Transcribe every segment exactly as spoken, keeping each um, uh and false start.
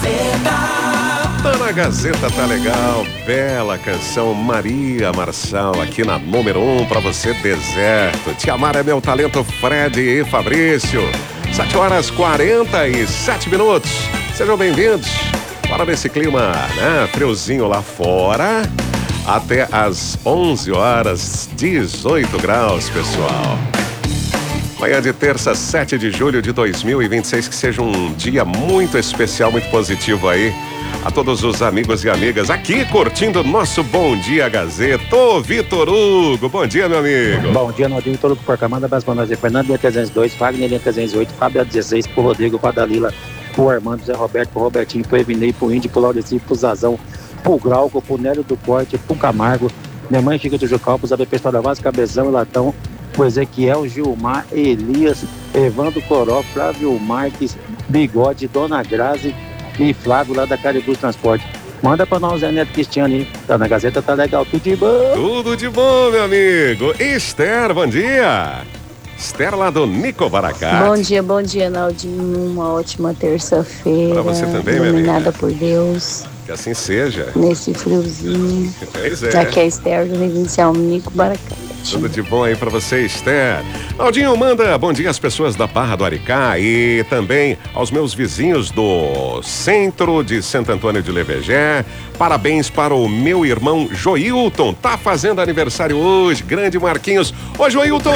Tá na Gazeta, tá legal. Bela canção, Maria Marçal, aqui na número um pra você, Deserto. Te amar é meu talento, Fred e Fabrício. sete horas quarenta e sete minutos. Sejam bem-vindos. Para nesse clima, né? Friozinho lá fora. Até às onze horas, dezoito graus, pessoal. Manhã de terça, sete de julho de dois mil e vinte e seis, que seja um dia muito especial, muito positivo aí. A todos os amigos e amigas aqui curtindo nosso Bom Dia Gazeta. Ô, Vitor Hugo, bom dia, meu amigo. Bom dia, Nordinho, Vitor Hugo, Porcamanda, Bas Bonazzi, Fernando, linha trezentos e dois, Fagner, linha trezentos e oito, Fábio dezesseis, pro Rodrigo, pro Adalila, pro Armando, Zé Roberto, pro Robertinho, pro Evinei, pro Índio, pro Laureci, pro Zazão, pro Grauco, pro Nélio do Corte, pro Camargo, minha mãe Chica do Jucal, pro Zé Pessoal da Vaz, Cabezão e Latão, pro Ezequiel, Gilmar, Elias, Evandro Coró, Flávio Marques, Bigode, Dona Grazi e Flávio lá da Caribus Transporte. Manda pra nós, Zé Neto Cristiano aí. Tá na Gazeta, tá legal, tudo de bom. Tudo de bom, meu amigo. Esther, bom dia. Esther lá do Nico Baracate. Bom dia, bom dia, Naldinho. Uma ótima terça-feira. Pra você também, minha amiga. Iluminada por Deus. Que assim seja. Nesse friozinho. Pois é. Aqui é a Esther do Residencial Nico Baracate. Tudo de bom aí pra você, Esther. Aldinho manda bom dia às pessoas da Barra do Aricá e também aos meus vizinhos do centro de Santo Antônio de Levegé. Parabéns para o meu irmão Joilton, tá fazendo aniversário hoje, grande Marquinhos. Ô, Joilton!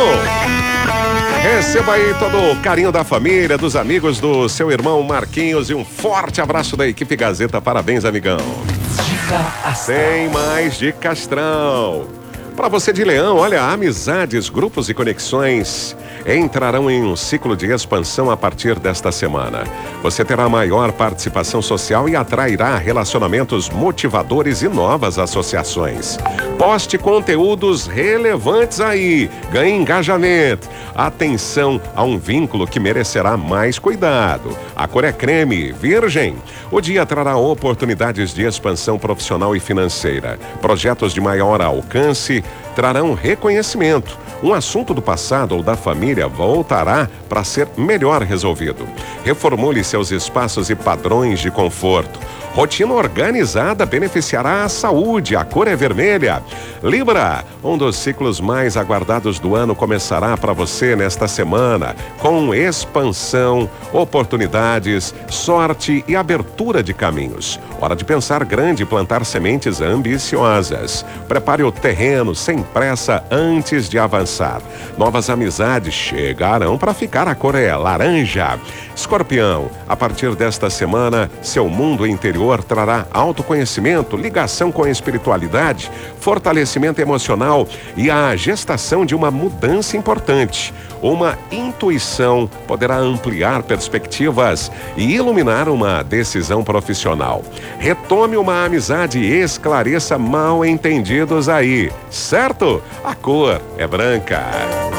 Receba aí todo o carinho da família, dos amigos do seu irmão Marquinhos e um forte abraço da equipe Gazeta. Parabéns, amigão. Tem mais de Castrão. Para você de Leão, olha, amizades, grupos e conexões entrarão em um ciclo de expansão a partir desta semana. Você terá maior participação social e atrairá relacionamentos motivadores e novas associações. Poste conteúdos relevantes aí, ganhe engajamento. Atenção a um vínculo que merecerá mais cuidado. A cor é creme, virgem. O dia trará oportunidades de expansão profissional e financeira. Projetos de maior alcance trarão reconhecimento. Um assunto do passado ou da família voltará para ser melhor resolvido. Reformule seus espaços e padrões de conforto. Rotina organizada beneficiará a saúde. A cor é vermelha. Libra, um dos ciclos mais aguardados do ano começará para você nesta semana, com expansão, oportunidades, sorte e abertura de caminhos. Hora de pensar grande e plantar sementes ambiciosas. Prepare o terreno sem pressa antes de avançar. Novas amizades chegarão para ficar. A cor é laranja. Escorpião, a partir desta semana, seu mundo interior trará autoconhecimento, ligação com a espiritualidade, fortalecimento emocional e a gestação de uma mudança importante. Uma intuição poderá ampliar perspectivas e iluminar uma decisão profissional. Retome uma amizade e esclareça mal entendidos aí, certo? A cor é branca.